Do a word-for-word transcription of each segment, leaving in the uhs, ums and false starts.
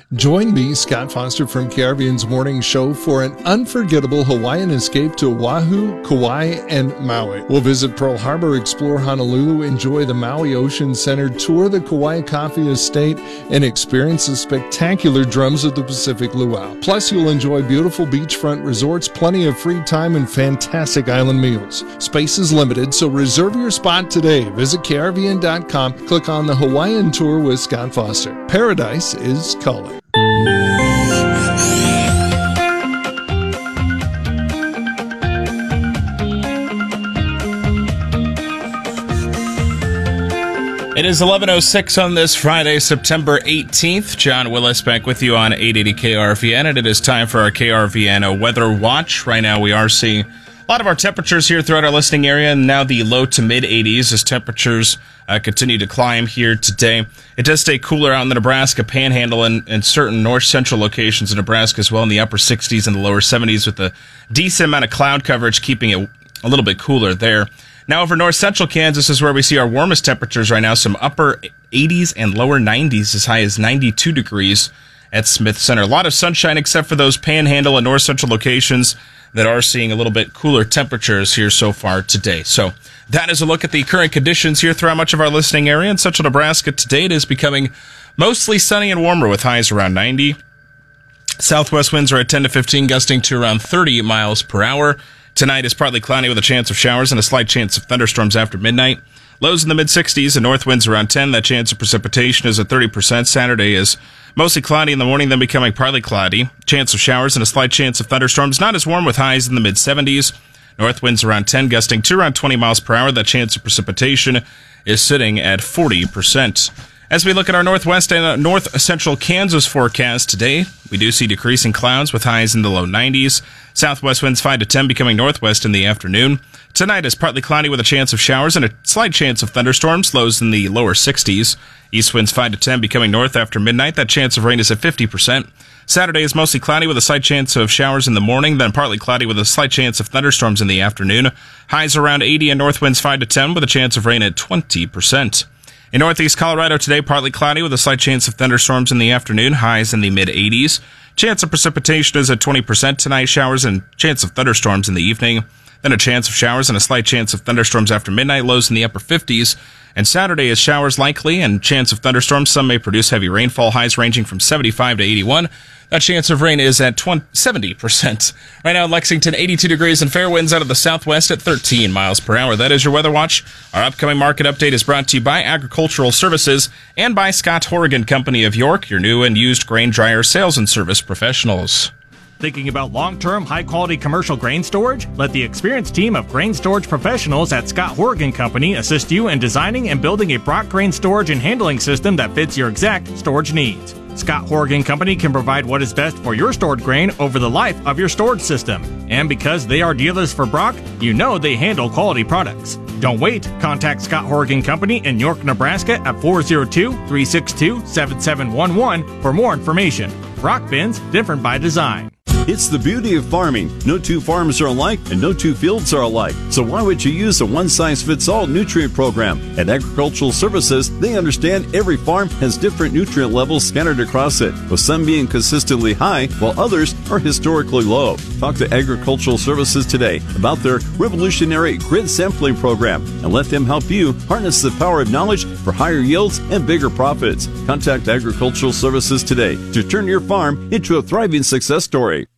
Join me, Scott Foster from K R V N's Morning Show, for an unforgettable Hawaiian escape to Oahu, Kauai, and Maui. We'll visit Pearl Harbor, explore Honolulu, enjoy the Maui Ocean Center, tour the Kauai Coffee Estate, and experience the spectacular Drums of the Pacific Luau. Plus, you'll enjoy beautiful beachfront resorts, plenty of free time, and fantastic island meals. Space is limited, so reserve your spot today. Visit K R V N dot com, click on the Hawaiian Tour with Scott Foster. Paradise is calling. It is eleven oh six on this Friday, September eighteenth. John Willis back with you on eight eighty K R V N, and it is time for our K R V N Weather Watch. Right now we are seeing a lot of our temperatures here throughout our listening area, and now the low to mid eighties as temperatures uh, continue to climb here today. It does stay cooler out in the Nebraska Panhandle and, and certain north-central locations in Nebraska as well, in the upper sixties and the lower seventies, with a decent amount of cloud coverage keeping it a little bit cooler there. Now over north-central Kansas is where we see our warmest temperatures right now, some upper eighties and lower nineties, as high as ninety-two degrees at Smith Center. A lot of sunshine except for those Panhandle and north-central locations that are seeing a little bit cooler temperatures here so far today. So that is a look at the current conditions here throughout much of our listening area. In central Nebraska today, it is becoming mostly sunny and warmer with highs around ninety. Southwest winds are at ten to fifteen, gusting to around thirty miles per hour. Tonight is partly cloudy with a chance of showers and a slight chance of thunderstorms after midnight. Lows in the mid-sixties and north winds around ten. That chance of precipitation is at thirty percent. Saturday is mostly cloudy in the morning, then becoming partly cloudy. Chance of showers and a slight chance of thunderstorms. Not as warm with highs in the mid-seventies. North winds around ten, gusting to around twenty miles per hour. That chance of precipitation is sitting at forty percent. As we look at our northwest and north central Kansas forecast today, we do see decreasing clouds with highs in the low nineties. Southwest winds five to ten, becoming northwest in the afternoon. Tonight is partly cloudy with a chance of showers and a slight chance of thunderstorms, lows in the lower sixties. East winds five to ten, becoming north after midnight. That chance of rain is at fifty percent. Saturday is mostly cloudy with a slight chance of showers in the morning, then partly cloudy with a slight chance of thunderstorms in the afternoon. Highs around eighty and north winds five to ten with a chance of rain at twenty percent. In northeast Colorado today, partly cloudy with a slight chance of thunderstorms in the afternoon, highs in the mid-eighties. Chance of precipitation is at twenty percent tonight, showers and chance of thunderstorms in the evening. Then a chance of showers and a slight chance of thunderstorms after midnight, lows in the upper fifties. And Saturday is showers likely and chance of thunderstorms. Some may produce heavy rainfall, highs ranging from seventy-five to eighty-one. That chance of rain is at seventy percent. Right now in Lexington, eighty-two degrees and fair winds out of the southwest at thirteen miles per hour. That is your Weather Watch. Our upcoming market update is brought to you by Agricultural Services and by Scott Horgan Company of York, your new and used grain dryer sales and service professionals. Thinking about long-term, high-quality commercial grain storage? Let the experienced team of grain storage professionals at Scott Horgan Company assist you in designing and building a Brock grain storage and handling system that fits your exact storage needs. Scott Horgan Company can provide what is best for your stored grain over the life of your storage system. And because they are dealers for Brock, you know they handle quality products. Don't wait. Contact Scott Horgan Company in York, Nebraska at four oh two, three six two, seven seven one one for more information. Brock bins, different by design. It's the beauty of farming. No two farms are alike and no two fields are alike. So why would you use a one-size-fits-all nutrient program? At Agricultural Services, they understand every farm has different nutrient levels scattered across it, with some being consistently high while others are historically low. Talk to Agricultural Services today about their revolutionary grid sampling program and let them help you harness the power of knowledge for higher yields and bigger profits. Contact Agricultural Services today to turn your farm into a thriving success story.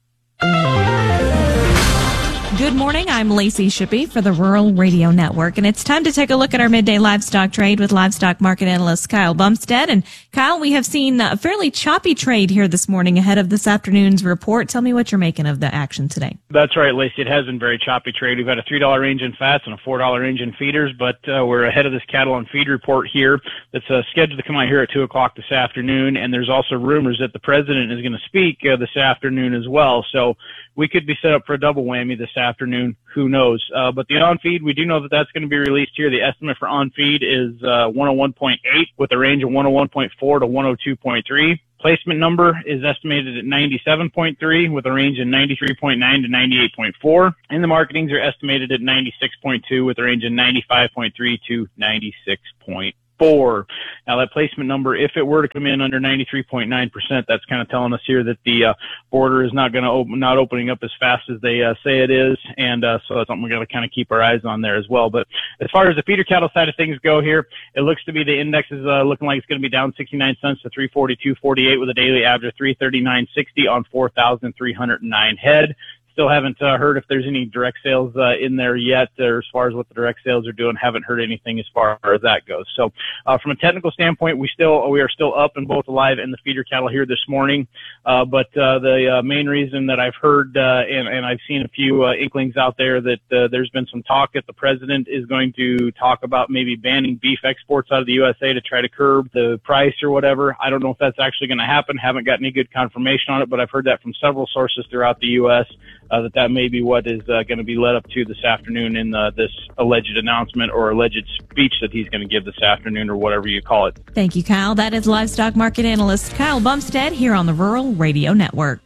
Good morning. I'm Lacey Shippey for the Rural Radio Network, and it's time to take a look at our midday livestock trade with livestock market analyst Kyle Bumstead. And Kyle, we have seen a fairly choppy trade here this morning ahead of this afternoon's report. Tell me what you're making of the action today. That's right, Lacey. It has been very choppy trade. We've got a three dollar range in fats and a four dollar range in feeders, but uh, we're ahead of this cattle and feed report here that's uh, scheduled to come out here at two o'clock this afternoon. And there's also rumors that the president is going to speak uh, this afternoon as well. So we could be set up for a double whammy this afternoon. Who knows? Uh, but the on-feed, we do know that that's going to be released here. The estimate for on-feed is uh, one oh one point eight with a range of one oh one point four to one oh two point three. Placement number is estimated at ninety-seven point three with a range of ninety-three point nine to ninety-eight point four. And the marketings are estimated at ninety-six point two with a range of ninety-five point three to ninety-six point four. Now, that placement number, if it were to come in under ninety-three point nine percent, that's kind of telling us here that the uh, border is not going to open, not opening up as fast as they uh, say it is, and uh, so that's something we're going to kind of keep our eyes on there as well. But as far as the feeder cattle side of things go here, it looks to be the index is uh, looking like it's going to be down sixty-nine cents to three forty-two forty-eight with a daily average of three thirty-nine sixty on four thousand three hundred nine head. Still haven't uh, heard if there's any direct sales uh, in there yet, or as far as what the direct sales are doing. Haven't heard anything as far as that goes. So, uh, from a technical standpoint, we still we are still up in both the live and the feeder cattle here this morning. Uh, but uh, the uh, main reason that I've heard uh, and, and I've seen a few uh, inklings out there that uh, there's been some talk that the president is going to talk about maybe banning beef exports out of the U S A to try to curb the price or whatever. I don't know if that's actually going to happen. Haven't got any good confirmation on it, but I've heard that from several sources throughout the U S Uh, that that may be what is uh, going to be led up to this afternoon in uh, this alleged announcement or alleged speech that he's going to give this afternoon, or whatever you call it. Thank you, Kyle. That is livestock market analyst Kyle Bumstead here on the Rural Radio Network.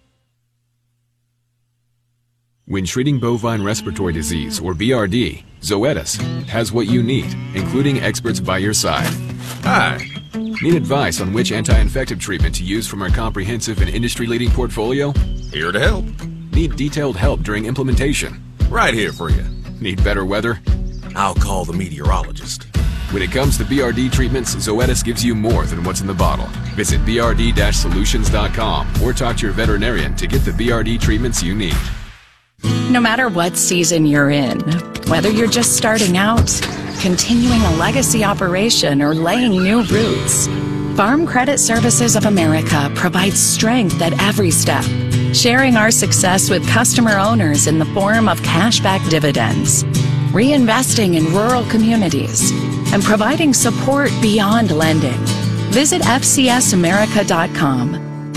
When treating bovine respiratory disease, or B R D, Zoetis has what you need, including experts by your side. Hi. Need advice on which anti-infective treatment to use from our comprehensive and industry-leading portfolio? Here to help. Need detailed help during implementation? Right here for you. Need better weather? I'll call the meteorologist. When it comes to B R D treatments, Zoetis gives you more than what's in the bottle. Visit b r d dash solutions dot com or talk to your veterinarian to get the B R D treatments you need. No matter what season you're in, whether you're just starting out, continuing a legacy operation, or laying new roots, Farm Credit Services of America provides strength at every step, sharing our success with customer owners in the form of cashback dividends, reinvesting in rural communities, and providing support beyond lending. Visit f c s america dot com.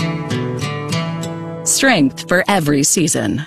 Strength for every season.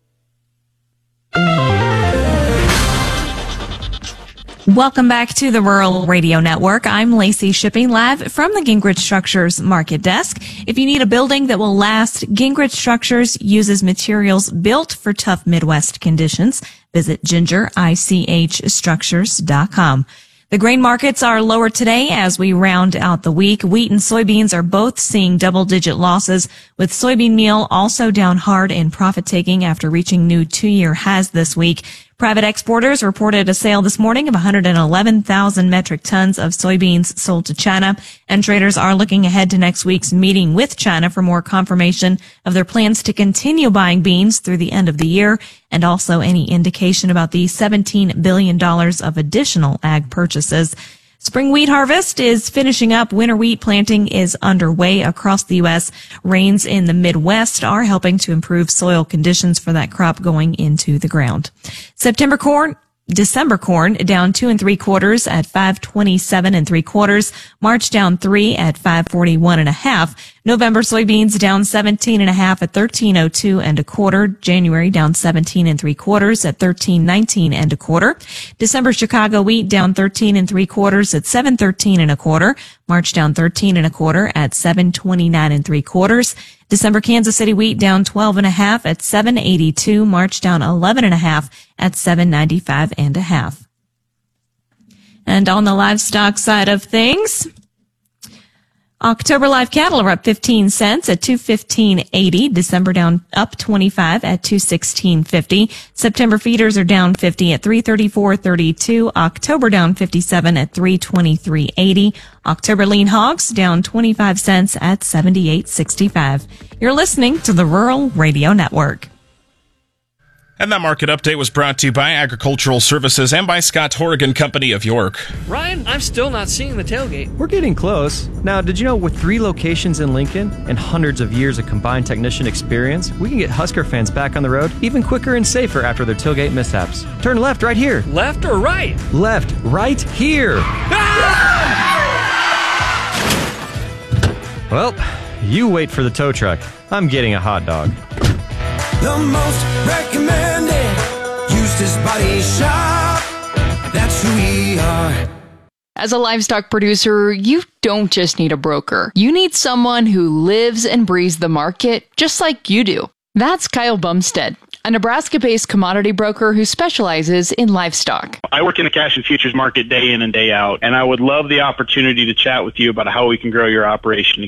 Welcome back to the Rural Radio Network. I'm Lacey Shipping, live from the Gingrich Structures Market Desk. If you need a building that will last, Gingrich Structures uses materials built for tough Midwest conditions. Visit ginger ich structures dot com. The grain markets are lower today as we round out the week. Wheat and soybeans are both seeing double-digit losses, with soybean meal also down hard in profit-taking after reaching new two-year highs this week. Private exporters reported a sale this morning of one hundred eleven thousand metric tons of soybeans sold to China, and traders are looking ahead to next week's meeting with China for more confirmation of their plans to continue buying beans through the end of the year, and also any indication about the seventeen billion dollars of additional ag purchases. Spring wheat harvest is finishing up. Winter wheat planting is underway across the U S. Rains in the Midwest are helping to improve soil conditions for that crop going into the ground. September corn, December corn down two and three quarters at five twenty-seven and three quarters. March down three at five forty-one and a half. November soybeans down seventeen and a half at thirteen oh two and a quarter. January down seventeen and three quarters at thirteen nineteen and a quarter. December Chicago wheat down thirteen and three quarters at seven thirteen and a quarter. March down thirteen and a quarter at seven twenty-nine and three quarters. December Kansas City wheat down twelve and a half at seven eighty-two. March down eleven and a half at seven ninety-five and a half. And on the livestock side of things, October live cattle are up fifteen cents at two fifteen eighty. December down up twenty-five at two sixteen fifty. September feeders are down fifty at three thirty-four thirty-two. October down fifty-seven at three twenty-three eighty. October lean hogs down twenty-five cents at seventy-eight sixty-five. You're listening to the Rural Radio Network. And that market update was brought to you by Agricultural Services and by Scott Horrigan Company of York. Ryan, I'm still not seeing the tailgate. We're getting close. Now, did you know with three locations in Lincoln and hundreds of years of combined technician experience, we can get Husker fans back on the road even quicker and safer after their tailgate mishaps? Turn left right here. Left or right? Left right here. Ah! Well, you wait for the tow truck. I'm getting a hot dog. The most recommended Eustace Body Shop. That's who we are. As a livestock producer, you don't just need a broker. You need someone who lives and breathes the market just like you do. That's Kyle Bumstead. a Nebraska-based commodity broker who specializes in livestock. I work in the cash and futures market day in and day out, and I would love the opportunity to chat with you about how we can grow your operation